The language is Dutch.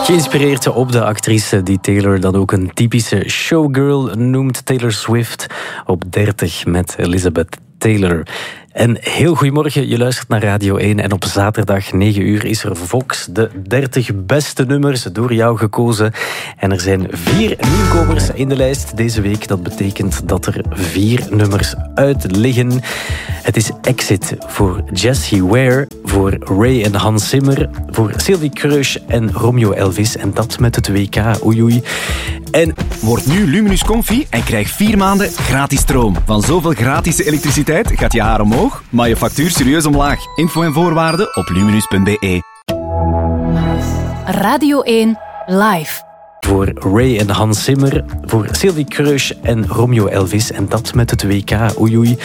Geïnspireerd op de actrice die Taylor dan ook een typische showgirl noemt, Taylor Swift, op 30 met Elizabeth Taylor. En heel goedemorgen, je luistert naar Radio 1 en op zaterdag 9 uur is er Vox, de 30 beste nummers door jou gekozen. En er zijn 4 nieuwkomers in de lijst deze week. Dat betekent dat er 4 nummers uit liggen. Het is Exit voor Jessie Ware, voor Ray en Hans Zimmer, voor Sylvie Kreusch en Romeo Elvis. En dat met het WK, oei oei. En word nu Luminus Comfy en krijg 4 maanden gratis stroom. Van zoveel gratis elektriciteit gaat je haar omhoog, maar je factuur serieus omlaag. Info en voorwaarden op luminus.be. Radio 1 Live. Voor Ray en Hans Zimmer, voor Sylvie Kreusch en Romeo Elvis. En dat met het WK, oei oei.